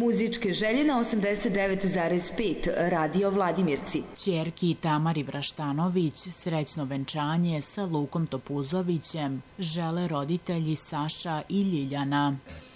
Muzičke želje na 89,5 Radio Vladimirci. Ćerki Tamari Vraštanović srećno venčanje sa Lukom Topuzovićem žele roditelji Saša i Ljiljana.